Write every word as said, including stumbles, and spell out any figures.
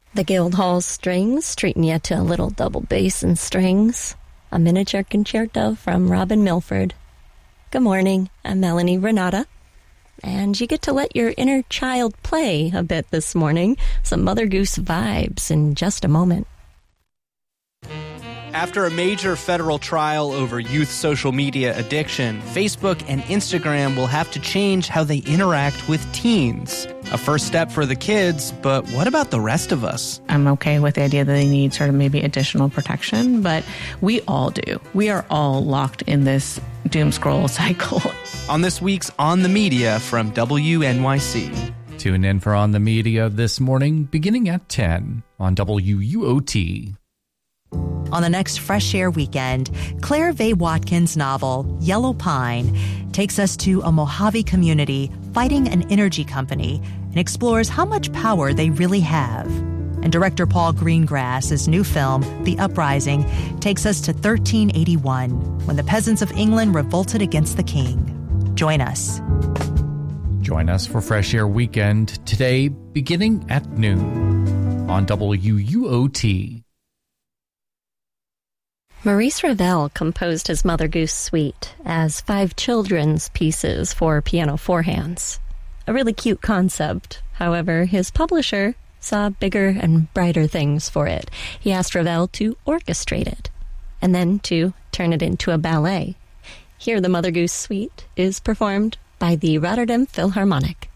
The Guildhall Strings treating you to a little double bass and strings. A miniature concerto from Robin Milford. Good morning, I'm Melanie Renata. And you get to let your inner child play a bit this morning. Some Mother Goose vibes in just a moment. After a major federal trial over youth social media addiction, Facebook and Instagram will have to change how they interact with teens. A first step for the kids, but what about the rest of us? I'm okay with the idea that they need sort of maybe additional protection, but we all do. We are all locked in this doom scroll cycle. On this week's On the Media from W N Y C. Tune in for On the Media this morning, beginning at ten on W U O T. On the next Fresh Air weekend, Claire Vaye Watkins' novel, Yellow Pine, takes us to a Mojave community fighting an energy company and explores how much power they really have. And director Paul Greengrass's new film, The Uprising, takes us to thirteen eighty-one, when the peasants of England revolted against the king. Join us. Join us for Fresh Air Weekend today, beginning at noon on W U O T. Maurice Ravel composed his Mother Goose Suite as five children's pieces for piano four hands. A really cute concept. However, his publisher saw bigger and brighter things for it. He asked Ravel to orchestrate it, and then to turn it into a ballet. Here, the Mother Goose Suite is performed by the Rotterdam Philharmonic.